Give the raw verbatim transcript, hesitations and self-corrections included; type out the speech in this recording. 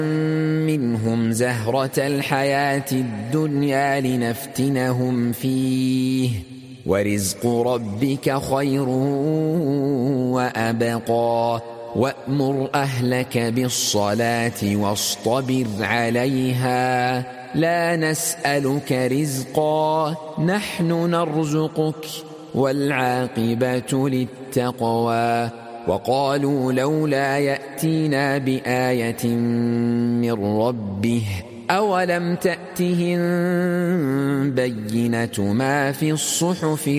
منهم زهرة الحياة الدنيا لنفتنهم فيه ورزق ربك خير وأبقى وأمر أهلك بالصلاة واصطبر عليها لا نسألك رزقا نحن نرزقك والعاقبة للتقوى وقالوا لولا يأتينا بآية من ربه أولم تأتهم بينة ما في الصحف